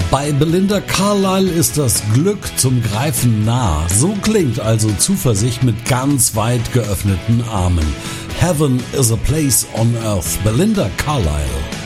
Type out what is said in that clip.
Bei Belinda Carlisle ist das Glück zum Greifen nah. So klingt also Zuversicht mit ganz weit geöffneten Armen. Heaven is a place on earth. Belinda Carlisle.